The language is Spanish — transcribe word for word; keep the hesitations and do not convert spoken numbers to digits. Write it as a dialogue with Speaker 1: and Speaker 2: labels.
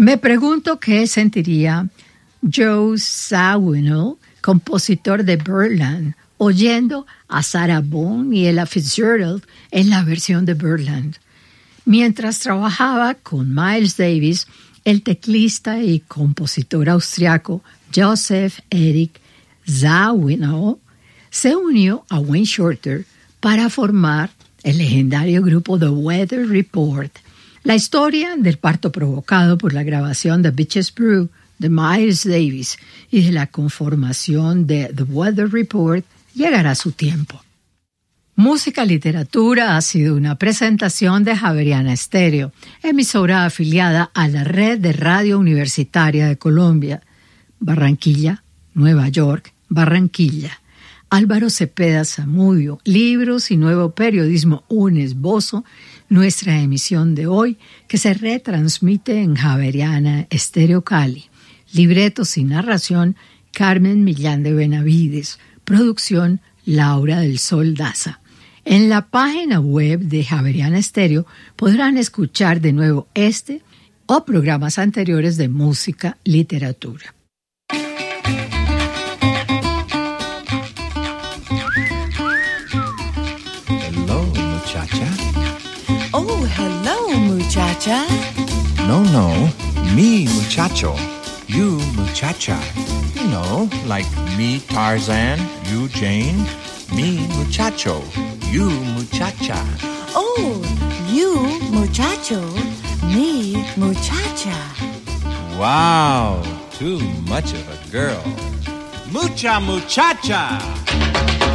Speaker 1: Me pregunto qué sentiría Joe Zawinul, compositor de Birdland, oyendo a Sarah Vaughan y Ella Fitzgerald en la versión de Birdland. Mientras trabajaba con Miles Davis, el teclista y compositor austriaco Joseph Eric Zawinul se unió a Wayne Shorter para formar el legendario grupo The Weather Report. La historia del parto provocado por la grabación de Bitches Brew de Miles Davis y de la conformación de The Weather Report llegará a su tiempo. Música Literatura ha sido una presentación de Javeriana Estéreo, emisora afiliada a la Red de Radio Universitaria de Colombia, Barranquilla, Nueva York, Barranquilla. Álvaro Cepeda Zamudio, Libros y Nuevo Periodismo, un esbozo, nuestra emisión de hoy, que se retransmite en Javeriana Estéreo Cali. Libretos y narración, Carmen Millán de Benavides. Producción, Laura del Sol Daza. En la página web de Javeriana Estéreo podrán escuchar de nuevo este o programas anteriores de música, literatura.
Speaker 2: Hello, muchacha.
Speaker 3: Oh, hello, muchacha.
Speaker 2: No, no, me, muchacho. You, muchacha. You know, like me, Tarzan, you, Jane. Me, muchacho. You, muchacha.
Speaker 3: Oh, you, muchacho. Me, muchacha.
Speaker 2: Wow, too much of a girl.
Speaker 4: Mucha muchacha.